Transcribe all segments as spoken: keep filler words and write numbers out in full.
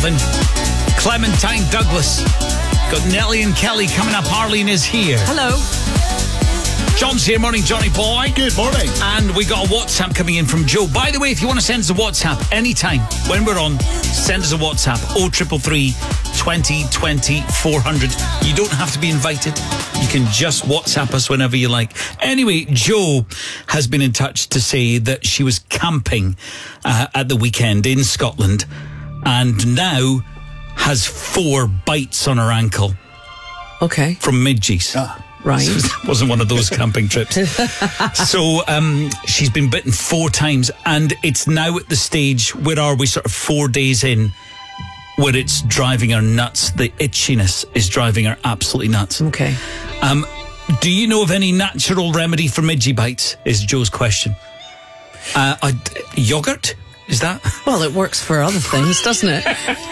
Calvin, Clementine Douglas. Got Nelly and Kelly coming up. Arlene is here. Hello. John's here. Morning, Johnny boy. Good morning. And we got a WhatsApp coming in from Joe. By the way, if you want to send us a WhatsApp anytime when we're on, send us a WhatsApp. oh triple three, twenty, twenty, four hundred. You don't have to be invited. You can just WhatsApp us whenever you like. Anyway, Joe has been in touch to say that she was camping uh, at the weekend in Scotland and now has four bites on her ankle. Okay. From midges. Ah. Right. So it wasn't one of those camping trips. So um, she's been bitten four times, and it's now at the stage, where are we, sort of four days in, where it's driving her nuts. The itchiness is driving her absolutely nuts. Okay. Um, do you know of any natural remedy for midgie bites, is Joe's question. Uh, I, yogurt? Is that? Well, it works for other things, doesn't it?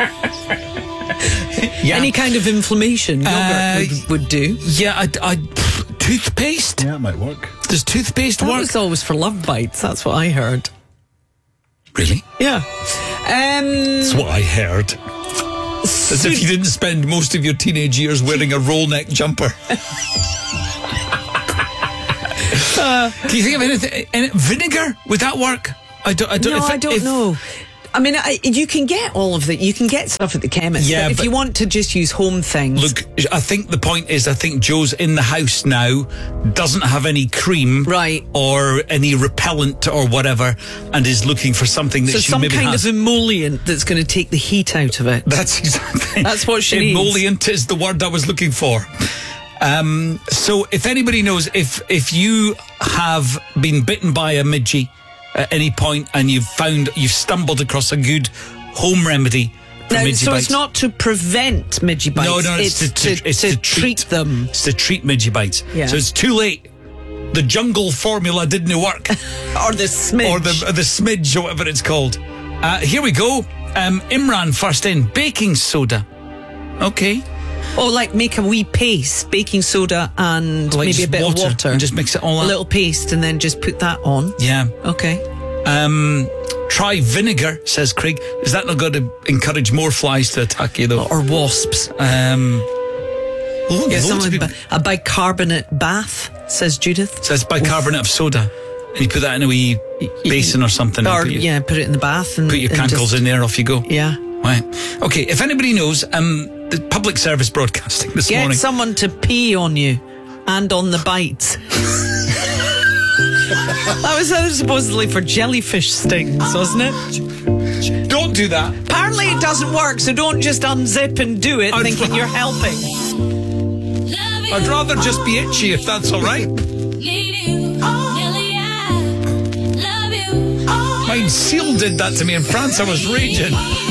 Yeah. Any kind of inflammation, yogurt Uh, would, would do. Yeah, I, I, toothpaste? Yeah, it might work. Does toothpaste That work? was always for love bites. That's what I heard. Really? Yeah. Um, That's what I heard. As if you didn't spend most of your teenage years wearing a roll neck jumper. uh, Can you think of anything? Any, vinegar? Would that work? I don't. I don't. no, if, I don't if, know. I mean, I, you can get all of it. You can get stuff at the chemist. Yeah, but if but- you want to just use home things. Look, I think the point is, I think Joe's in the house now, doesn't have any cream, Right. or any repellent or whatever, and is looking for something that So she some maybe kind has. of emollient that's going to take the heat out of it. That's exactly. That's what she needs. Emollient is the word I was looking for. Um, so if anybody knows, if if you have been bitten by a midgie at any point and you've found, you've stumbled across a good home remedy for Now, midgie so bites. it's not to prevent midgie bites. No, no, it's, it's to, to, it's to to treat them. It's to treat midgie bites. Yeah. So it's too late. The jungle formula didn't work. Or the smidge. Or the, the smidge, or whatever it's called. Uh, here we go. Um, Imran first in. Baking soda. Okay. Oh, like make a wee paste, baking soda and Like maybe a just bit water, of water. and just mix it all a up. little paste and then just put that on. Yeah. Okay. Um, try vinegar, says Craig. Is that not going to encourage more flies to attack you, though? Or wasps. Um, oh, Yeah, loads someone, of people- bi- a bicarbonate bath, says Judith. says bicarbonate of soda. And you put that in a wee basin or something. and Or, put your, yeah, put it in the bath and put your and cankles just- in there, off you go. Yeah. Right. Okay, if anybody knows, um, the public service broadcasting this Get morning. someone to pee on you and on the bites. That was uh, supposedly for jellyfish stings, wasn't it? Don't do that. Apparently it doesn't work, so don't just unzip and do it I'd thinking ra- you're helping. I'd rather just be itchy, if that's all right. Mine Seal did that to me in France. I was raging.